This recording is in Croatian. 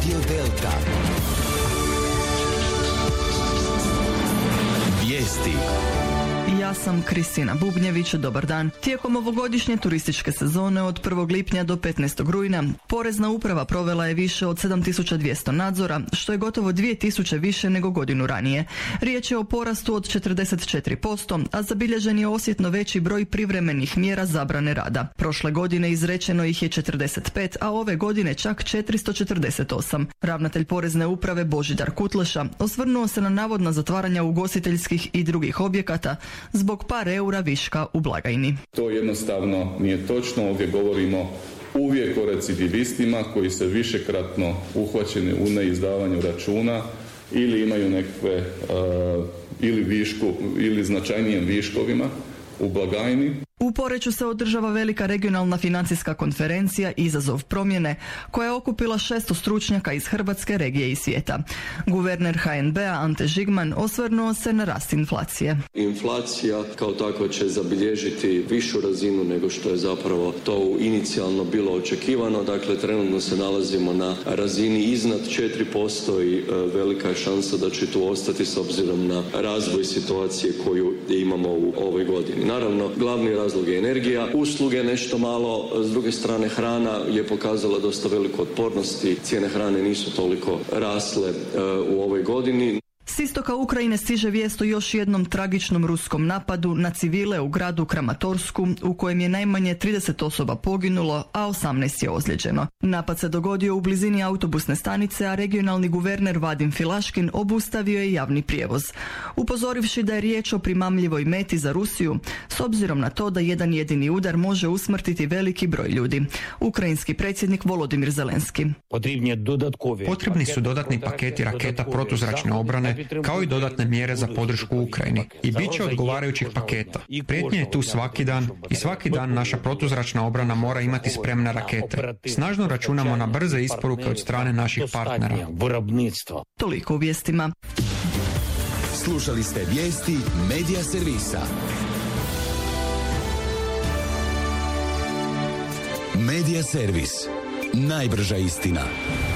Radio Delta. Vijesti. Ja sam Kristina Bubnjević, dobar dan. Tijekom ovogodišnje turističke sezone od 1. lipnja do 15. rujna Porezna uprava provela je više od 7200 nadzora, što je gotovo 2000 više nego godinu ranije. Riječ je o porastu od 44%, a zabilježen je osjetno veći broj privremenih mjera zabrane rada. Prošle godine izrečeno ih je 45, a ove godine čak 448. Ravnatelj Porezne uprave Božidar Kutleša osvrnuo se na navodna zatvaranja ugostiteljskih i drugih objekata zbog par eura viška u blagajni. To jednostavno nije točno. Ovdje govorimo uvijek o recidivistima koji se višekratno uhvaćeni u neizdavanju računa ili imaju nekakve ili višku ili značajnijim viškovima u blagajni. U Poreču se održava velika regionalna financijska konferencija Izazov promjene, koja je okupila 600 stručnjaka iz Hrvatske, regije i svijeta. Guverner HNB-a Ante Žigman osvrnuo se na rast inflacije. Inflacija kao takva će zabilježiti višu razinu nego što je zapravo to inicijalno bilo očekivano. Dakle, trenutno se nalazimo na razini iznad 4% i velika je šansa da će tu ostati s obzirom na razvoj situacije koju imamo u ovoj godini. Naravno, glavni razlog je energija, usluge nešto malo, s druge strane hrana je pokazala dosta veliku otpornost i cijene hrane nisu toliko rasle u ovoj godini. S istoka Ukrajine stiže vijest o još jednom tragičnom ruskom napadu na civile u gradu Kramatorsku, u kojem je najmanje 30 osoba poginulo, a 18 je ozlijeđeno. Napad se dogodio u blizini autobusne stanice, a regionalni guverner Vadim Filaškin obustavio je javni prijevoz, upozorivši da je riječ o primamljivoj meti za Rusiju, s obzirom na to da jedan jedini udar može usmrtiti veliki broj ljudi. Ukrajinski predsjednik Volodimir Zelenski. Potrebni su dodatni paketi raketa protuzračne obrane, kao i dodatne mjere za podršku Ukrajini. I bit će odgovarajućih paketa. Prijetnje je tu svaki dan i svaki dan naša protuzračna obrana mora imati spremne rakete. Snažno računamo na brze isporuke od strane naših partnera. Toliko u vijestima. Slušali ste vijesti Medija servisa. Medija servis. Najbrža istina.